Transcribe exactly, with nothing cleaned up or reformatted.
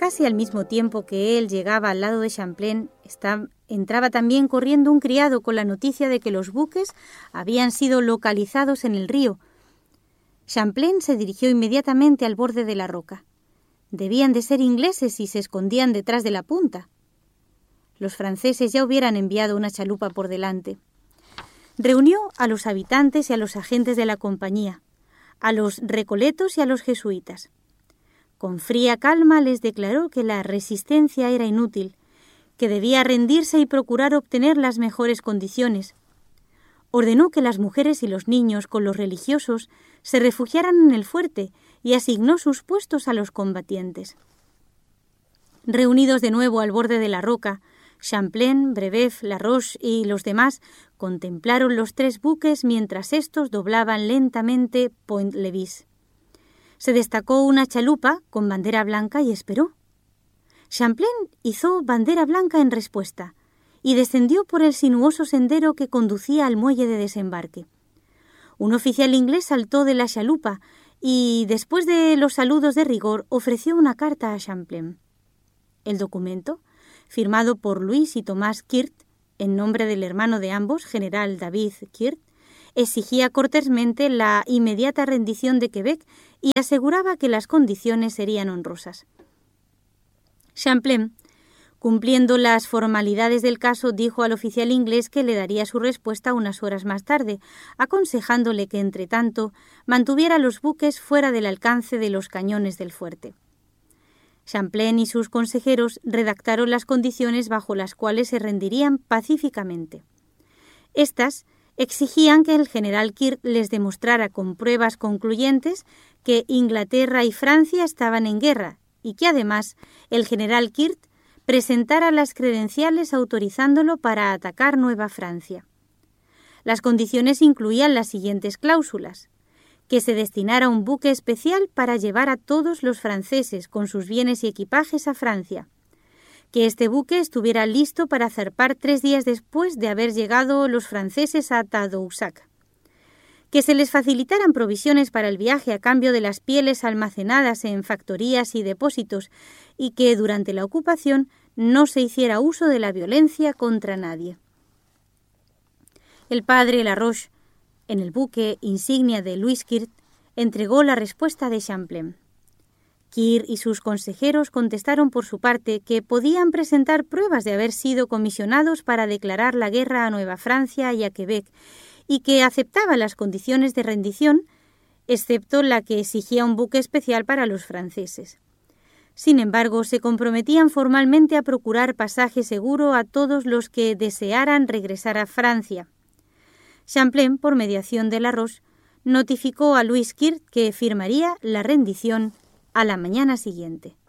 Casi al mismo tiempo que él llegaba al lado de Champlain, está, entraba también corriendo un criado con la noticia de que los buques habían sido localizados en el río. Champlain se dirigió inmediatamente al borde de la roca. Debían de ser ingleses y se escondían detrás de la punta. Los franceses ya hubieran enviado una chalupa por delante. Reunió a los habitantes y a los agentes de la compañía, a los recoletos y a los jesuitas. Con fría calma les declaró que la resistencia era inútil, que debía rendirse y procurar obtener las mejores condiciones. Ordenó que las mujeres y los niños con los religiosos se refugiaran en el fuerte y asignó sus puestos a los combatientes. Reunidos de nuevo al borde de la roca, Champlain, Brebeuf, Laroche y los demás contemplaron los tres buques mientras éstos doblaban lentamente Point Levis. Se destacó una chalupa con bandera blanca y esperó. Champlain hizo bandera blanca en respuesta y descendió por el sinuoso sendero que conducía al muelle de desembarque. Un oficial inglés saltó de la chalupa y, después de los saludos de rigor, ofreció una carta a Champlain. El documento, firmado por Luis y Tomás Kirk, en nombre del hermano de ambos, general David Kirk, exigía cortésmente la inmediata rendición de Quebec y aseguraba que las condiciones serían honrosas. Champlain, cumpliendo las formalidades del caso, dijo al oficial inglés que le daría su respuesta unas horas más tarde, aconsejándole que, entre tanto, mantuviera los buques fuera del alcance de los cañones del fuerte. Champlain y sus consejeros redactaron las condiciones bajo las cuales se rendirían pacíficamente. Estas exigían que el general Kirk les demostrara con pruebas concluyentes que Inglaterra y Francia estaban en guerra y que además el general Kirk presentara las credenciales autorizándolo para atacar Nueva Francia. Las condiciones incluían las siguientes cláusulas: que se destinara un buque especial para llevar a todos los franceses con sus bienes y equipajes a Francia, que este buque estuviera listo para zarpar tres días después de haber llegado los franceses a Tadoussac, que se les facilitaran provisiones para el viaje a cambio de las pieles almacenadas en factorías y depósitos y que durante la ocupación no se hiciera uso de la violencia contra nadie. El padre Laroche, en el buque insignia de Louis Kirk, entregó la respuesta de Champlain. Kirk y sus consejeros contestaron por su parte que podían presentar pruebas de haber sido comisionados para declarar la guerra a Nueva Francia y a Quebec y que aceptaban las condiciones de rendición, excepto la que exigía un buque especial para los franceses. Sin embargo, se comprometían formalmente a procurar pasaje seguro a todos los que desearan regresar a Francia. Champlain, por mediación de Laroche, notificó a Louis Kirk que firmaría la rendición a la mañana siguiente.